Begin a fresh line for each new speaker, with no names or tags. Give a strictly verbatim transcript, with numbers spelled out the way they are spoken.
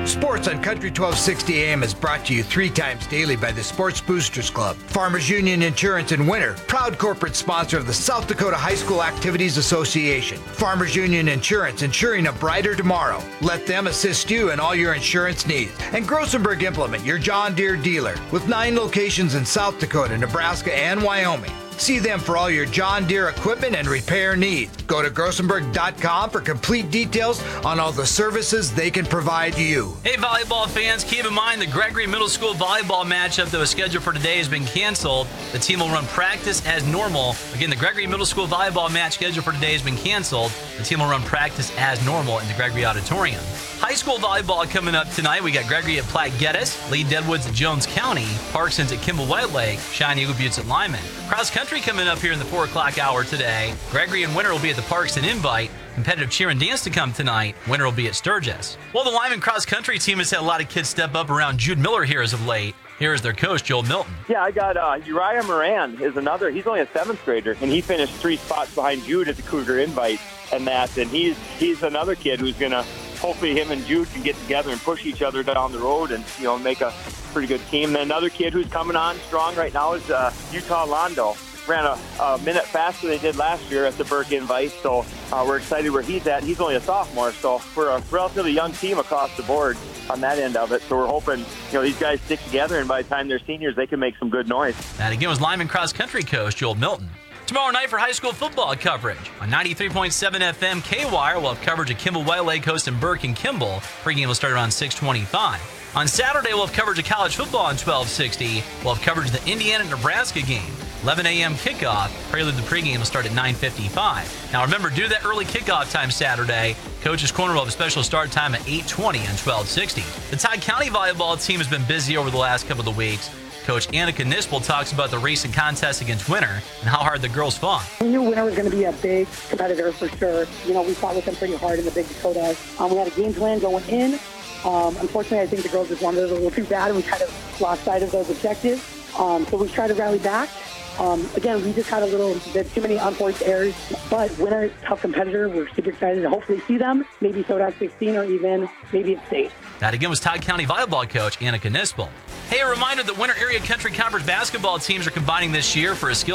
Sports on Country twelve sixty A M is brought to you three times daily by the Sports Boosters Club. Farmers Union Insurance in Winter, proud corporate sponsor of the South Dakota High School Activities Association. Farmers Union Insurance, ensuring a brighter tomorrow. Let them assist you in all your insurance needs. And Grossenberg Implement, your John Deere dealer, with nine locations in South Dakota, Nebraska, and Wyoming. See them for all your John Deere equipment and repair needs. Go to grossenberg dot com for complete details on all the services they can provide you.
Hey, volleyball fans, keep in mind the Gregory Middle School volleyball matchup that was scheduled for today has been canceled. The team will run practice as normal. Again, the Gregory Middle School volleyball match scheduled for today has been canceled. The team will run practice as normal in the Gregory Auditorium. High school volleyball coming up tonight. We got Gregory at Platte Geddes, Lee Deadwoods at Jones County, Parkson's at Kimball White Lake, Shiny Eagle Buttes at Lyman. Cross country coming up here in the four o'clock hour today. Gregory and Winter will be at the Parkson Invite. Competitive cheer and dance to come tonight. Winter will be at Sturgis. Well, the Lyman cross country team has had a lot of kids step up around Jude Miller here as of late. Here is their coach, Joel Milton.
Yeah, I got uh, Uriah Moran is another. He's only a seventh grader, and he finished three spots behind Jude at the Cougar Invite and that. And he's he's another kid who's going to, hopefully him and Jude can get together and push each other down the road and, you know, make a pretty good team. Then another kid who's coming on strong right now is uh, Utah Londo. Ran a, a minute faster than they did last year at the Burke Invite, so uh, we're excited where he's at. He's only a sophomore, so we're a relatively young team across the board on that end of it. So we're hoping, you know, these guys stick together, and by the time they're seniors, they can make some good noise.
That again was Lyman cross country coach Joel Milton. Tomorrow night for high school football coverage. On ninety-three point seven F M K-Wire, we'll have coverage of Kimball White Lake hosting Burke and Kimball. Pregame will start around six twenty-five. On Saturday, we'll have coverage of college football on twelve sixty. We'll have coverage of the Indiana-Nebraska game. eleven a m kickoff. Prelude to the pregame will start at nine fifty-five. Now remember, due to that early kickoff time Saturday, Coach's Corner will have a special start time at eight twenty on twelve sixty. The Todd County volleyball team has been busy over the last couple of weeks. Coach Annika Nispel talks about the recent contest against Winter and how hard the girls fought.
We knew Winter was going to be a big competitor for sure. You know, we fought with them pretty hard in the Big Dakota. Um, we had a game plan going in. Um, unfortunately, I think the girls just wanted it a little too bad, and we kind of lost sight of those objectives. Um, so we tried to rally back. Um, again, we just had a little bit too many unforced errors, but Winter, tough competitor. We're super excited to hopefully see them, maybe Sodak sixteen or even maybe at state.
That again was Todd County volleyball coach Annika Nispel. Hey, a reminder that Winter Area Country Conference basketball teams are combining this year for a skill